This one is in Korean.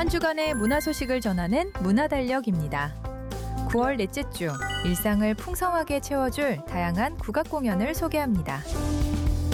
주간의 문화 소식을 전하는 문화달력입니다. 9월 넷째 주, 일상을 풍성하게 채워줄 다양한 국악 공연을 소개합니다.